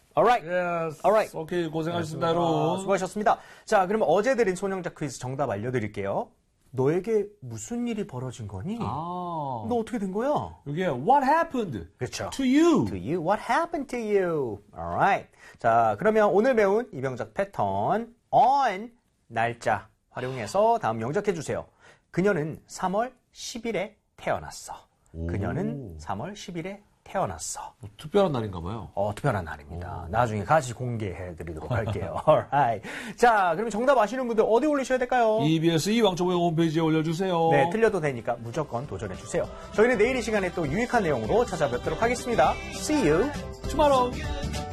Alright. Yes. Alright. 오케이, 고생하셨습니다, 여러분. 수고하셨습니다. 자, 그러면 어제 드린 소년자 퀴즈 정답 알려드릴게요. 너에게 무슨 일이 벌어진 거니? 너 어떻게 된 거야? 이게 What happened 그렇죠. to you? To you. What happened to you? Alright. 자, 그러면 오늘 배운 이병작 패턴 on 날짜 활용해서 다음 영작해 주세요. 그녀는 3월 10일에 태어났어. 그녀는 3월 10일에 태어났어. 특별한 날인가 봐요. 특별한 날입니다. 나중에 같이 공개해 드리도록 할게요. Alright. 자, 그러면 정답 아시는 분들 어디 올리셔야 될까요? EBS 이왕초보의 홈페이지에 올려주세요. 네, 틀려도 되니까 무조건 도전해 주세요. 저희는 내일 이 시간에 또 유익한 내용으로 찾아뵙도록 하겠습니다. See you tomorrow.